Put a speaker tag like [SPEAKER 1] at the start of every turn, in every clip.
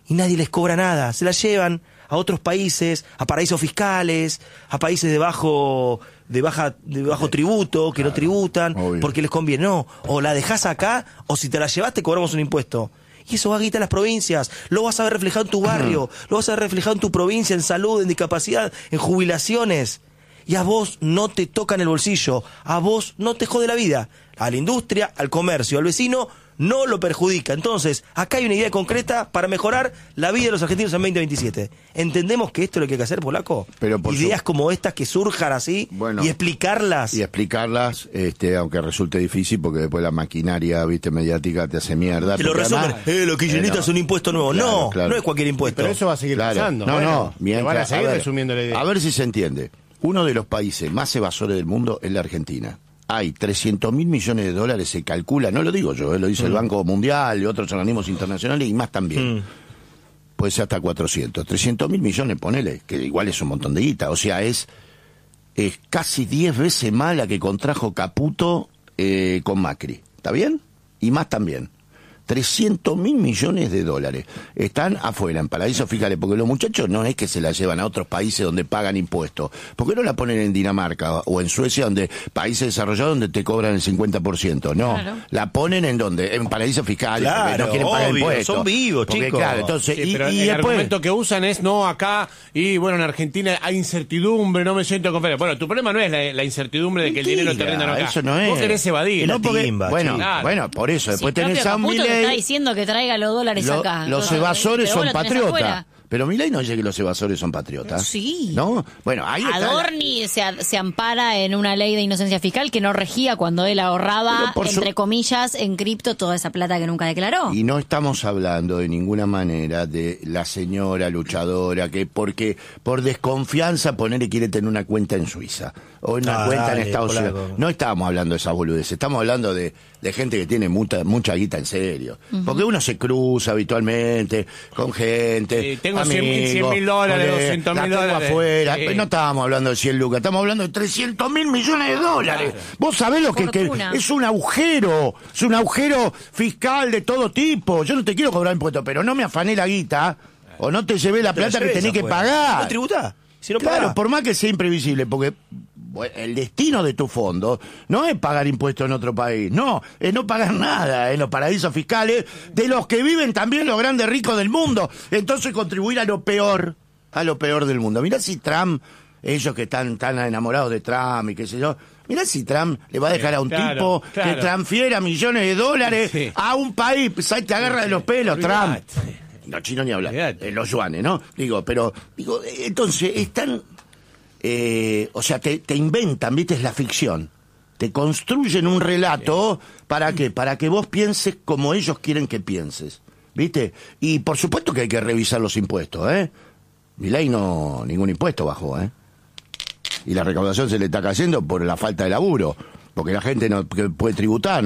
[SPEAKER 1] y nadie les cobra nada. Se la llevan a otros países, a paraísos fiscales, a países de bajo tributo, que no tributan, porque les conviene. No, o la dejás acá, o si te la llevas te cobramos un impuesto. Y eso va a quitar las provincias, lo vas a ver reflejado en tu barrio, lo vas a ver reflejado en tu provincia, en salud, en discapacidad, en jubilaciones. Y a vos no te toca en el bolsillo, a vos no te jode la vida. A la industria, al comercio, al vecino, no lo perjudica. Entonces, acá hay una idea concreta para mejorar la vida de los argentinos en 2027. ¿Entendemos que esto es lo que hay que hacer, polaco?
[SPEAKER 2] Pero
[SPEAKER 1] ideas como estas que surjan así, bueno, y explicarlas.
[SPEAKER 2] Y explicarlas, aunque resulte difícil, porque después la maquinaria, mediática te hace mierda.
[SPEAKER 1] Te lo resumen, lo kirchneristas es un impuesto nuevo. Claro, no es cualquier impuesto.
[SPEAKER 3] Pero eso va a seguir pasando.
[SPEAKER 2] No,
[SPEAKER 3] mientras, van a seguir resumiendo la idea.
[SPEAKER 2] A ver si se entiende. Uno de los países más evasores del mundo es la Argentina. Hay 300.000 millones de dólares, se calcula, no lo digo yo, lo dice el Banco Mundial y otros organismos internacionales y más también. Puede ser hasta 400. 300.000 millones, ponele, que igual es un montón de guita. O sea, es casi 10 veces más la que contrajo Caputo con Macri. ¿Está bien? Y más también. 300.000 millones de dólares están afuera, en paraísos fiscales, porque los muchachos no es que se la llevan a otros países donde pagan impuestos. ¿Por qué no la ponen en Dinamarca o en Suecia, donde países desarrollados donde te cobran el 50%? No, claro. La ponen en donde, en paraísos fiscales,
[SPEAKER 1] claro,
[SPEAKER 2] porque no quieren pagar impuestos.
[SPEAKER 1] Son vivos, porque, chicos.
[SPEAKER 2] Claro, entonces,
[SPEAKER 3] sí, pero el argumento que usan es, no, acá, y bueno, en Argentina hay incertidumbre, no me siento confiado. Bueno, tu problema no es la incertidumbre de que el dinero te rinda acá.
[SPEAKER 2] Eso no es.
[SPEAKER 3] Vos querés evadir.
[SPEAKER 2] No, porque,
[SPEAKER 1] timba,
[SPEAKER 2] bueno, por eso, después tenés a
[SPEAKER 4] Caputo
[SPEAKER 2] Milei.
[SPEAKER 4] que está diciendo que traiga los dólares acá.
[SPEAKER 2] Los evasores son patriotas. Pero Milei no dice que los evasores son patriotas.
[SPEAKER 4] Sí.
[SPEAKER 2] ¿No? Bueno, ahí
[SPEAKER 4] Adorni se ampara en una ley de inocencia fiscal que no regía cuando él ahorraba, entre comillas, en cripto toda esa plata que nunca declaró.
[SPEAKER 2] Y no estamos hablando de ninguna manera de la señora luchadora que porque por desconfianza ponerle quiere tener una cuenta en Suiza o una cuenta en Estados Unidos. No estamos hablando de esas boludeces, estamos hablando de gente que tiene mucha guita en serio. Porque uno se cruza habitualmente con gente.
[SPEAKER 3] Sí, tengo $100.000, $200.000
[SPEAKER 2] afuera. Sí. No estábamos hablando de 100 lucas, estamos hablando de 300.000 millones de dólares. Claro. Vos sabés lo que es un agujero fiscal de todo tipo. Yo no te quiero cobrar impuestos, pero no me afané la guita o no te llevé la plata que tenés que pagar.
[SPEAKER 1] ¿No tributás? Si no
[SPEAKER 2] claro, por más que sea imprevisible, porque el destino de tu fondo no es pagar impuestos en otro país, no, es no pagar nada en los paraísos fiscales de los que viven también los grandes ricos del mundo. Entonces contribuir a lo peor del mundo. Mirá si Trump, ellos que están tan enamorados de Trump y qué sé yo, mirá si Trump le va a dejar a un tipo que transfiera millones de dólares a un país, ¿sabes? Te agarra de los pelos, Trump. No, chino ni hablar, los yuanes, ¿no? Entonces, están... o sea, te inventan, ¿viste? Es la ficción. Te construyen un relato, ¿para qué? Para que vos pienses como ellos quieren que pienses, ¿viste? Y por supuesto que hay que revisar los impuestos, ¿eh? Milei ningún impuesto bajó, ¿eh? Y la recaudación se le está cayendo por la falta de laburo. Porque la gente no puede tributar,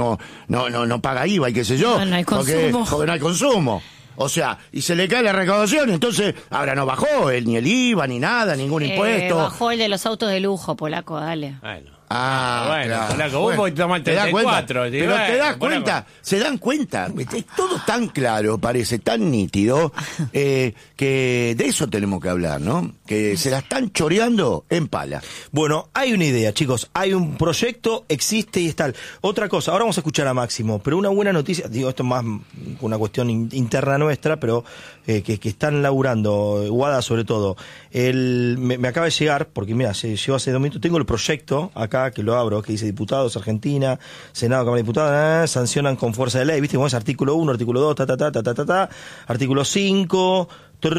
[SPEAKER 2] no paga IVA y qué sé yo.
[SPEAKER 4] No hay consumo.
[SPEAKER 2] Porque no hay consumo. O sea, y se le cae la recaudación, entonces ahora no bajó ni el IVA, ni nada, ningún impuesto.
[SPEAKER 4] Bajó el de los autos de lujo, polaco, dale.
[SPEAKER 3] Bueno.
[SPEAKER 2] Bueno,
[SPEAKER 3] claro. Polaco, vos podés tomar 34.
[SPEAKER 2] Pero te das cuenta, se dan cuenta, es todo tan claro, parece tan nítido, que de eso tenemos que hablar, ¿no? Que se la están choreando en pala.
[SPEAKER 1] Bueno, hay una idea, chicos, hay un proyecto, existe y está. Otra cosa, ahora vamos a escuchar a Máximo, pero una buena noticia, digo, esto es más una cuestión interna nuestra, pero que están laburando, Guada sobre todo. Me acaba de llegar, porque mira, llegó hace 2 minutos, tengo el proyecto acá, que lo abro, que dice diputados, Argentina, Senado, Cámara de Diputados, sancionan con fuerza de ley, ¿viste? Como es artículo 1, artículo 2, artículo 5,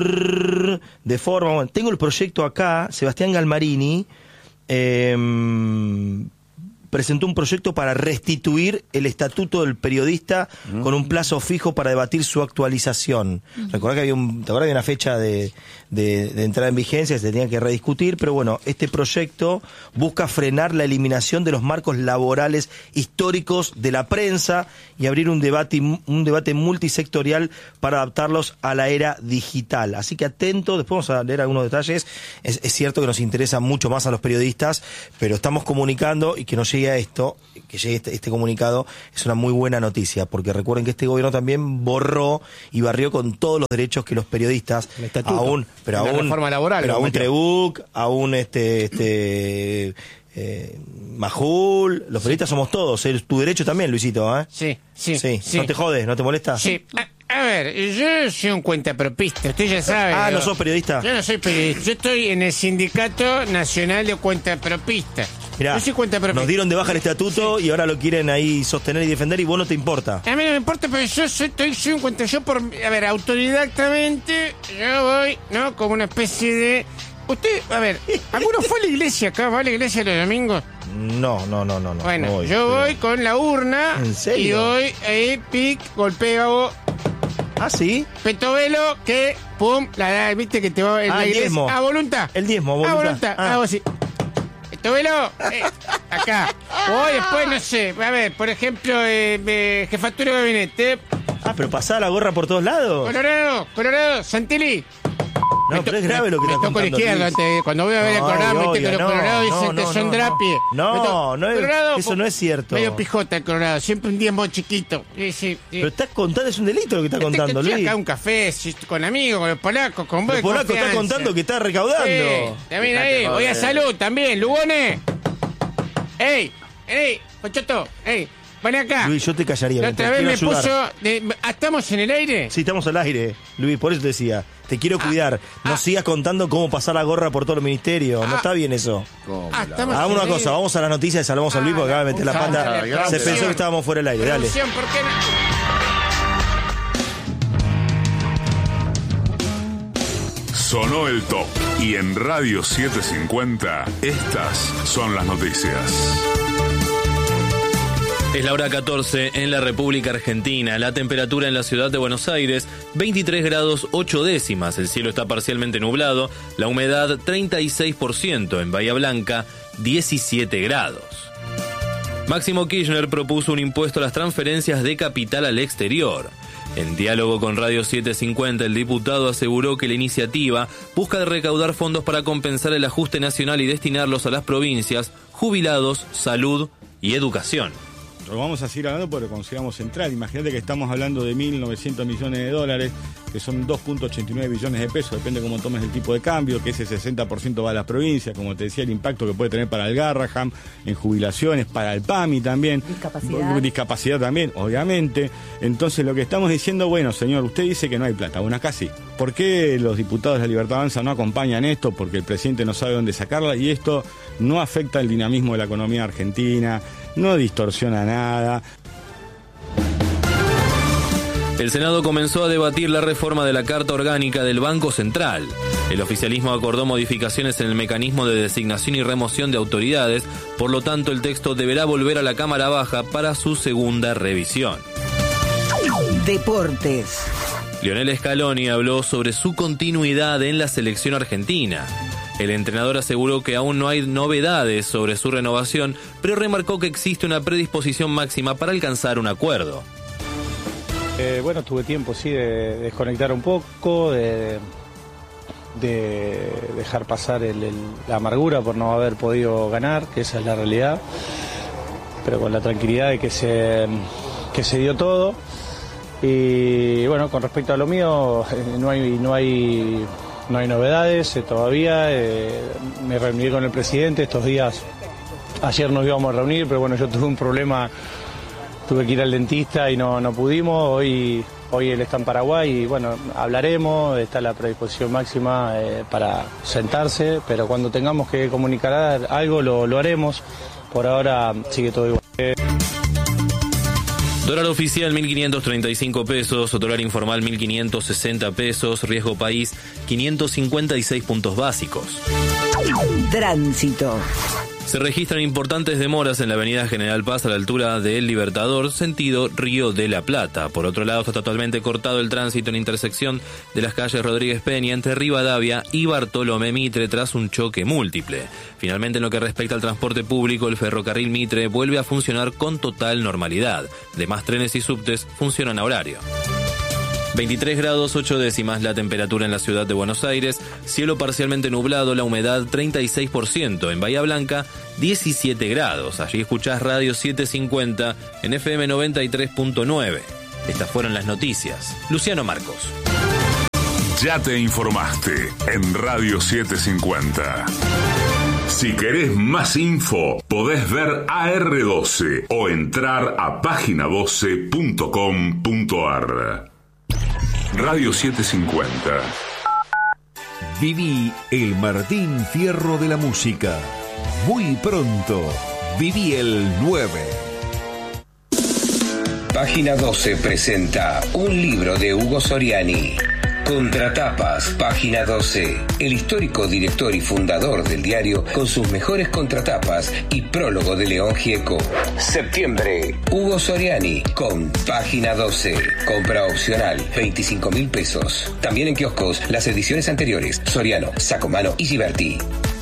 [SPEAKER 1] de forma, bueno, tengo el proyecto acá, Sebastián Galmarini, presentó un proyecto para restituir el estatuto del periodista con un plazo fijo para debatir su actualización. Recordá que había una fecha de entrada en vigencia, se tenía que rediscutir, pero bueno, este proyecto busca frenar la eliminación de los marcos laborales históricos de la prensa y abrir un debate multisectorial para adaptarlos a la era digital. Así que atento, después vamos a leer algunos detalles. Es cierto que nos interesa mucho más a los periodistas, pero estamos comunicando y que nos llegue llegue a esto, que llegue este comunicado, es una muy buena noticia, porque recuerden que este gobierno también borró y barrió con todos los derechos que los periodistas, aún
[SPEAKER 3] reforma laboral,
[SPEAKER 1] pero aún Trebuch, aún Majul, los periodistas somos todos, es tu derecho también, Luisito, ¿eh?
[SPEAKER 3] Sí.
[SPEAKER 1] ¿No te jodes? ¿No te molesta?
[SPEAKER 3] Sí. A ver, yo soy un cuentapropista, usted ya sabe.
[SPEAKER 1] ¿no sos periodista?
[SPEAKER 3] Yo no soy periodista, yo estoy en el Sindicato Nacional de Cuentapropistas.
[SPEAKER 1] Mirá,
[SPEAKER 3] yo soy cuentapropista.
[SPEAKER 1] nos dieron de baja el estatuto y ahora lo quieren ahí sostener y defender y vos no te importa.
[SPEAKER 3] A mí no me importa, pero yo soy un cuenta. Yo autodidactamente, yo voy, ¿no? Como una especie de... Usted, a ver, ¿alguno fue a la iglesia acá? ¿Va a la iglesia los domingos?
[SPEAKER 1] No.
[SPEAKER 3] Bueno,
[SPEAKER 1] no voy,
[SPEAKER 3] yo voy con la urna.
[SPEAKER 1] ¿En serio?
[SPEAKER 3] Y voy ahí, golpeo.
[SPEAKER 1] ¿Ah, sí?
[SPEAKER 3] Petovelo, que, pum, la da, viste que te va en la iglesia.
[SPEAKER 1] Diezmo.
[SPEAKER 3] A voluntad.
[SPEAKER 1] El diezmo,
[SPEAKER 3] a voluntad. Hago así. Petovelo, acá. O después, no sé, a ver, por ejemplo, jefatura de gabinete.
[SPEAKER 1] Pero pasá la gorra por todos lados.
[SPEAKER 3] Colorado, Santilli.
[SPEAKER 1] No, pero es grave lo que estás contando.
[SPEAKER 3] Me toco a la izquierda, cuando voy a ver el Colorado, viste que los Colorados dicen que son drapie.
[SPEAKER 1] Eso no es cierto.
[SPEAKER 3] Medio pijota el Colorado, siempre un diezmo chiquito. Sí.
[SPEAKER 1] Pero estás contando, es un delito lo que estás contando, Luis.
[SPEAKER 3] Acá un café, con amigos, con los polacos, con vos.
[SPEAKER 1] El polaco está contando que está recaudando.
[SPEAKER 3] Sí, también ahí, voy a salud también, Lugones. ¡Ey! Pochoto, ven acá.
[SPEAKER 1] Luis, yo te callaría.
[SPEAKER 3] La otra vez me puso... ¿Estamos en el aire?
[SPEAKER 1] Sí, estamos al aire, Luis, por eso te decía. Te quiero cuidar. No sigas contando cómo pasar la gorra por todo el ministerio. No está bien eso. Hagamos una cosa, vamos a las noticias y salvamos al Luis porque acaba de meter la pata. Se pensó que estábamos fuera del aire, dale.
[SPEAKER 3] ¿Por qué no?
[SPEAKER 5] Sonó el top. Y en Radio 750, estas son las noticias.
[SPEAKER 6] Es la hora 14 en la República Argentina. La temperatura en la ciudad de Buenos Aires, 23 grados 8 décimas. El cielo está parcialmente nublado. La humedad, 36%. En Bahía Blanca, 17 grados. Máximo Kirchner propuso un impuesto a las transferencias de capital al exterior. En diálogo con Radio 750, el diputado aseguró que la iniciativa busca recaudar fondos para compensar el ajuste nacional y destinarlos a las provincias, jubilados, salud y educación.
[SPEAKER 7] Lo vamos a seguir hablando porque lo consideramos central. Imagínate que estamos hablando de 1.900 millones de dólares, que son 2.89 billones de pesos, depende cómo tomes el tipo de cambio, que ese 60% va a las provincias, como te decía, el impacto que puede tener para el Garraham, en jubilaciones, para el PAMI también. Discapacidad también, obviamente. Entonces lo que estamos diciendo, bueno, señor, usted dice que no hay plata, bueno, acá sí. ¿Por qué los diputados de la Libertad Avanza no acompañan esto? Porque el presidente no sabe dónde sacarla y esto no afecta el dinamismo de la economía argentina, no distorsiona nada.
[SPEAKER 6] El Senado comenzó a debatir la reforma de la Carta Orgánica del Banco Central. El oficialismo acordó modificaciones en el mecanismo de designación y remoción de autoridades, por lo tanto el texto deberá volver a la Cámara Baja para su segunda revisión.
[SPEAKER 8] Deportes.
[SPEAKER 6] Lionel Scaloni habló sobre su continuidad en la selección argentina. El entrenador aseguró que aún no hay novedades sobre su renovación, pero remarcó que existe una predisposición máxima para alcanzar un acuerdo.
[SPEAKER 9] Bueno, tuve tiempo, sí, de desconectar un poco, de dejar pasar la amargura por no haber podido ganar, que esa es la realidad, pero con la tranquilidad de que se dio todo. Y bueno, con respecto a lo mío, no hay novedades todavía. Me reuní con el presidente estos días. Ayer nos íbamos a reunir, pero bueno, yo tuve un problema. Tuve que ir al dentista y no pudimos. Hoy él está en Paraguay y bueno, hablaremos. Está la predisposición máxima para sentarse, pero cuando tengamos que comunicar algo lo haremos. Por ahora sigue todo igual.
[SPEAKER 6] Dólar oficial 1.535 pesos, dólar informal 1.560 pesos, riesgo país 556 puntos básicos.
[SPEAKER 8] Tránsito.
[SPEAKER 6] Se registran importantes demoras en la avenida General Paz a la altura de El Libertador, sentido Río de la Plata. Por otro lado, está totalmente cortado el tránsito en intersección de las calles Rodríguez Peña entre Rivadavia y Bartolomé Mitre tras un choque múltiple. Finalmente, en lo que respecta al transporte público, el ferrocarril Mitre vuelve a funcionar con total normalidad. Demás trenes y subtes funcionan a horario. 23 grados 8 décimas la temperatura en la ciudad de Buenos Aires, cielo parcialmente nublado, la humedad 36%, en Bahía Blanca 17 grados. Allí escuchás Radio 750 en FM 93.9. Estas fueron las noticias. Luciano Marcos.
[SPEAKER 5] Ya te informaste en Radio 750. Si querés más info, podés ver AR12 o entrar a página12.com.ar. Radio 750.
[SPEAKER 8] Viví el Martín Fierro de la música. Muy pronto, viví el 9.
[SPEAKER 10] Página 12 presenta un libro de Hugo Soriani. Contratapas, Página 12. El histórico director y fundador del diario con sus mejores contratapas y prólogo de León Gieco. Septiembre, Hugo Soriani con Página 12. Compra opcional, 25.000 pesos. También en kioscos las ediciones anteriores, Soriano, Sacomano y Giberti.